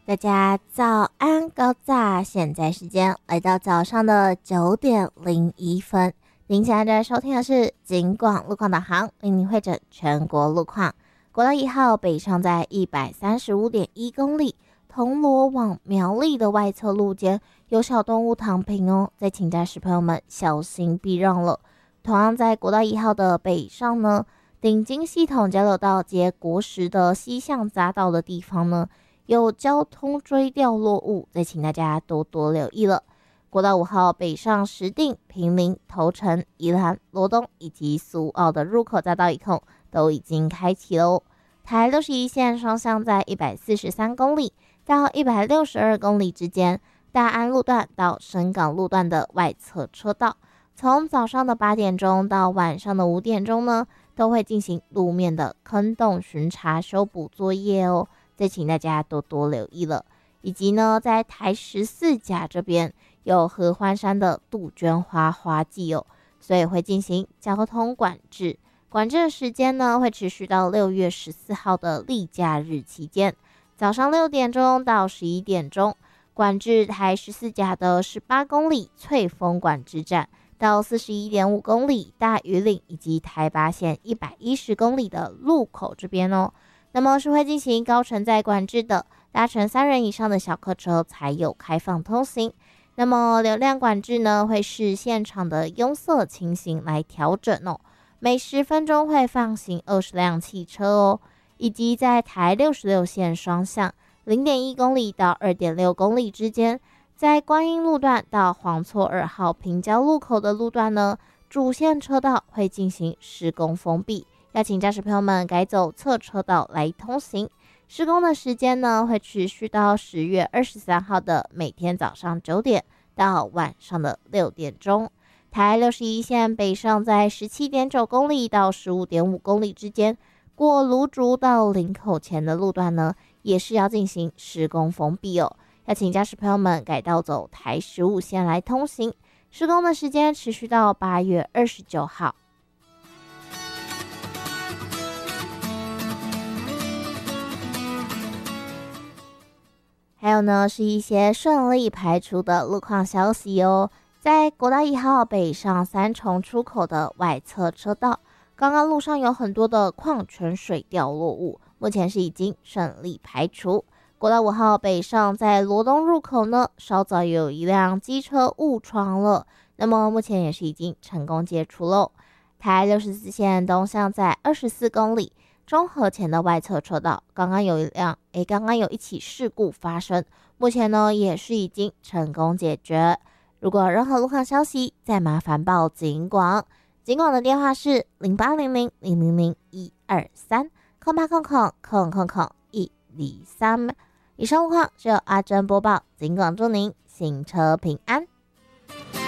大家早安高早，现在时间来到早上的9:01。您现在在收听的是警广路况导航，为您会诊全国路况。国道1号北上在135.1公里，铜锣往苗栗的外侧路肩有小动物躺平哦，在请驾驶朋友们小心避让了。同样在国道1号的北上呢，顶金系统交流道接国十的西向匝道的地方呢，有交通锥掉落物，再请大家多多留意了。国道5号北上石碇、坪林、头城、宜兰、罗东以及苏澳的入口匝道一控都已经开启喽。台61线双向在143公里到162公里之间，大安路段到深港路段的外侧车道，从早上的8点钟到晚上的5点钟呢，都会进行路面的坑洞巡查修补作业哦。再请大家多多留意了。以及呢，在台14甲这边有合欢山的杜鹃花花季哦，所以会进行交通管制。管制的时间呢，会持续到6月14号的例假日期间，早上6点钟到11点钟，管制台14甲的18公里翠峰管制站到41.5公里大屿岭以及台八线110公里的路口这边哦。那么是会进行高承载管制的，搭乘3人以上的小客车才有开放通行。那么流量管制呢，会视现场的拥塞情形来调整哦。每10分钟会放行20辆汽车哦。以及在台66线双向 0.1 公里到 2.6 公里之间，在观音路段到黄厝2号平交路口的路段呢，主线车道会进行施工封闭。要请驾驶朋友们改走侧车道来通行。施工的时间呢，会持续到10月23号的每天早上9点到晚上的6点钟。台61线北上在 17.9 公里到 15.5 公里之间，过芦竹到林口前的路段呢，也是要进行施工封闭哦。要请驾驶朋友们改道走台15线来通行。施工的时间持续到8月29号。还有呢，是一些顺利排除的路况消息哦。在国道1号北上三重出口的外侧车道，刚刚路上有很多的矿泉水掉落物，目前是已经顺利排除。国道5号北上在罗东入口呢，稍早有一辆机车误闯了，那么目前也是已经成功解除喽。台64线东向在24公里。中和前的外侧车道，刚刚有一起事故发生，目前呢也是已经成功解决。如果有任何路况消息，再麻烦报警广，警广的电话是08000001230800000123。以上路况是由阿珍播报，警广祝您行车平安。